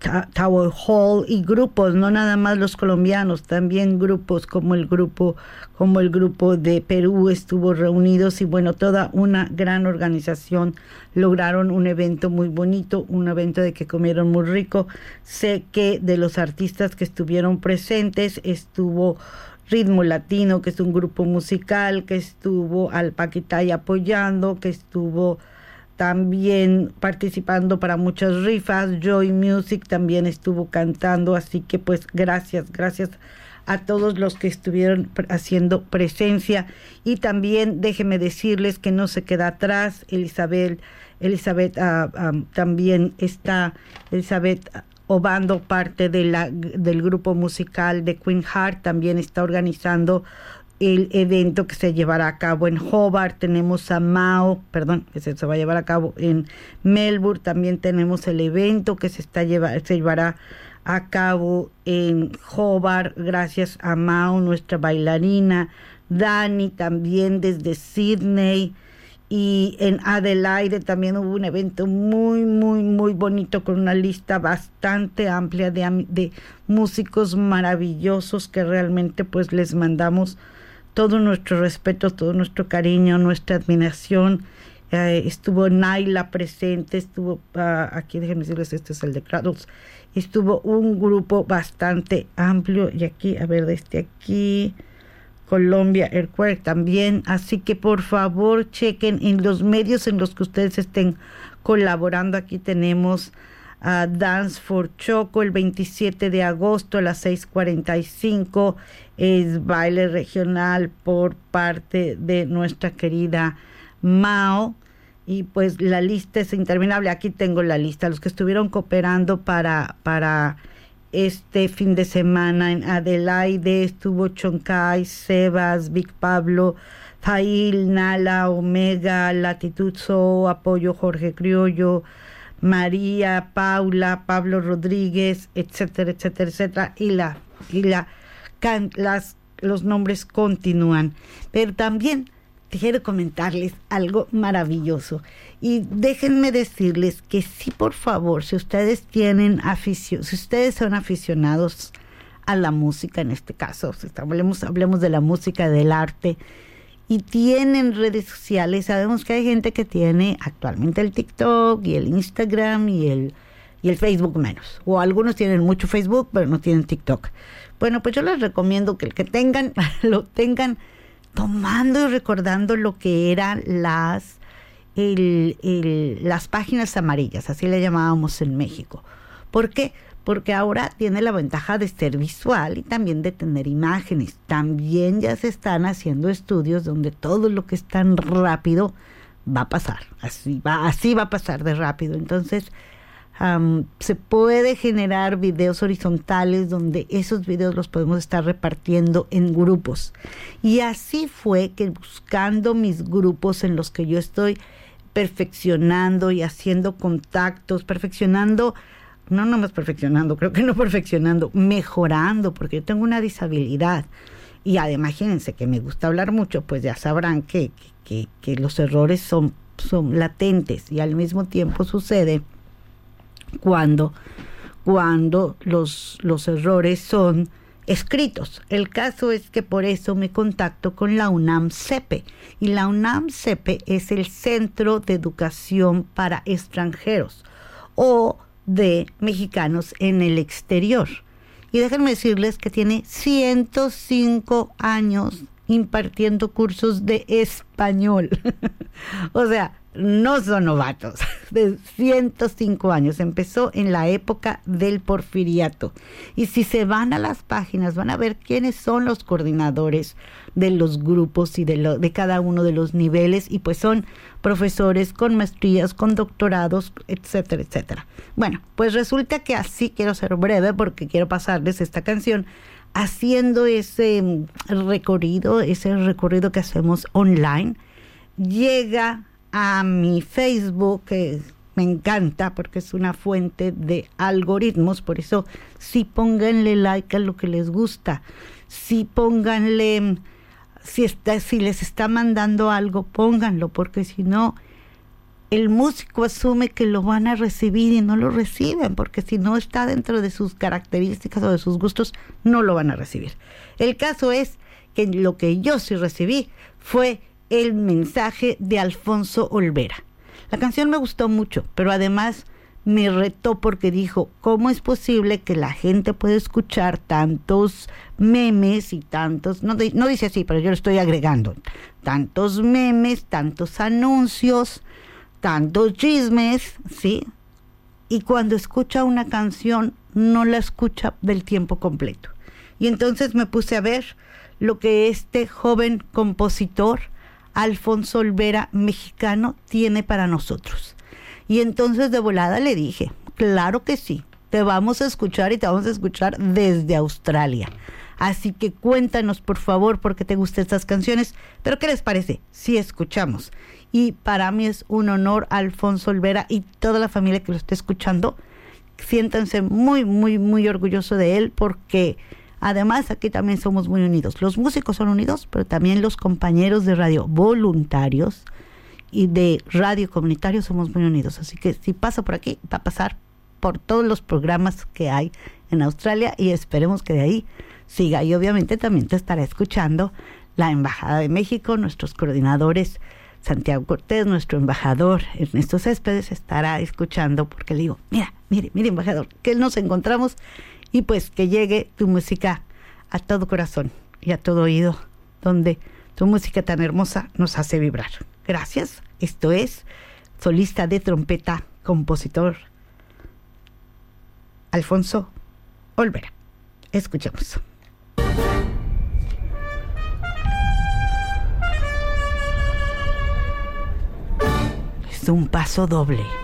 Tower Hall, y grupos, no nada más los colombianos, también grupos como el grupo de Perú estuvo reunidos, y bueno, toda una gran organización. Lograron un evento muy bonito, un evento de que comieron muy rico. Sé que de los artistas que estuvieron presentes estuvo Ritmo Latino, que es un grupo musical, que estuvo Al Paquitay apoyando, que estuvo también participando para muchas rifas. Joy Music también estuvo cantando, así que pues gracias a todos los que estuvieron haciendo presencia. Y también déjenme decirles que no se queda atrás Elizabeth también está Elizabeth Obando, parte del grupo musical de Queen Heart, también está organizando el evento que se llevará a cabo en Hobart. Tenemos a Mao, que se va a llevar a cabo en Melbourne. También tenemos el evento que se llevará a cabo en Hobart, gracias a Mao, nuestra bailarina. Dani también desde Sydney. Y en Adelaide también hubo un evento muy, muy, muy bonito, con una lista bastante amplia de músicos maravillosos, que realmente pues les mandamos todo nuestro respeto, todo nuestro cariño, nuestra admiración. Estuvo Naila presente, estuvo aquí, déjenme decirles, este es el de Cradles. Estuvo un grupo bastante amplio, y aquí, a ver, desde aquí, Colombia Earthquake también. Así que por favor chequen en los medios en los que ustedes estén colaborando. Aquí tenemos Dance for Choco el 27 de agosto a las 6:45, es baile regional por parte de nuestra querida Mao, y pues la lista es interminable. Aquí tengo la lista, los que estuvieron cooperando para este fin de semana. En Adelaide estuvo Chonkai, Sebas, Big Pablo, Fail, Nala, Omega, Latitud Soul, Apoyo Jorge Criollo, María, Paula, Pablo Rodríguez, etcétera, etcétera, etcétera, y los nombres continúan. Pero también quiero comentarles algo maravilloso, y déjenme decirles que sí, por favor, si ustedes tienen si ustedes son aficionados a la música, en este caso, hablemos de la música, del arte, y tienen redes sociales. Sabemos que hay gente que tiene actualmente el TikTok y el Instagram y el Facebook menos, o algunos tienen mucho Facebook pero no tienen TikTok. Bueno, pues yo les recomiendo que el que tengan lo tengan tomando y recordando lo que eran las páginas amarillas, así le llamábamos en México. ¿Por qué? Porque ahora tiene la ventaja de ser visual y también de tener imágenes. También ya se están haciendo estudios donde todo lo que es tan rápido va a pasar, así va a pasar de rápido. Entonces se puede generar videos horizontales donde esos videos los podemos estar repartiendo en grupos. Y así fue que, buscando mis grupos en los que yo estoy perfeccionando y haciendo contactos, mejorando, porque yo tengo una disabilidad. Y además, imagínense que me gusta hablar mucho, pues ya sabrán que los errores son latentes, y al mismo tiempo sucede cuando los errores son escritos. El caso es que por eso me contacto con la UNAM-CEPE, y la UNAM-CEPE es el Centro de Educación para Extranjeros o de Mexicanos en el Exterior. Y déjenme decirles que tiene 105 años impartiendo cursos de español. O sea, no son novatos, de 105 años. Empezó en la época del Porfiriato. Y si se van a las páginas, van a ver quiénes son los coordinadores de los grupos y de cada uno de los niveles. Y pues son profesores con maestrías, con doctorados, etcétera, etcétera. Bueno, pues resulta que así, quiero ser breve porque quiero pasarles esta canción, haciendo ese recorrido que hacemos online. Llega a mi Facebook, que me encanta porque es una fuente de algoritmos. Por eso sí, pónganle like a lo que les gusta, sí, pónganle, si les está mandando algo, pónganlo, porque si no, el músico asume que lo van a recibir y no lo reciben, porque si no está dentro de sus características o de sus gustos, no lo van a recibir. El caso es que lo que yo sí recibí fue el mensaje de Alfonso Olvera. La canción me gustó mucho, pero además me retó porque dijo, ¿cómo es posible que la gente puede escuchar tantos memes y tantos, no dice así, pero yo lo estoy agregando, tantos memes, tantos anuncios, tantos chismes, ¿sí? Y cuando escucha una canción, no la escucha del tiempo completo. Y entonces me puse a ver lo que este joven compositor, Alfonso Olvera, mexicano, tiene para nosotros. Y entonces de volada le dije, claro que sí, te vamos a escuchar y te vamos a escuchar desde Australia. Así que cuéntanos, por favor, por qué te gustan estas canciones. Pero ¿qué les parece? Sí, escuchamos. Y para mí es un honor, Alfonso Olvera y toda la familia que lo esté escuchando. Siéntanse muy, muy, muy orgullosos de él, porque además aquí también somos muy unidos. Los músicos son unidos, pero también los compañeros de radio voluntarios y de radio comunitario somos muy unidos. Así que si pasa por aquí, va a pasar por todos los programas que hay en Australia y esperemos que de ahí siga. Y obviamente también te estará escuchando la Embajada de México, nuestros coordinadores, Santiago Cortés, nuestro embajador Ernesto Céspedes, estará escuchando, porque le digo, mire, embajador, que nos encontramos, y pues que llegue tu música a todo corazón y a todo oído, donde tu música tan hermosa nos hace vibrar. Gracias. Esto es solista de trompeta, compositor Alfonso Olvera. Escuchemos. Es un paso doble.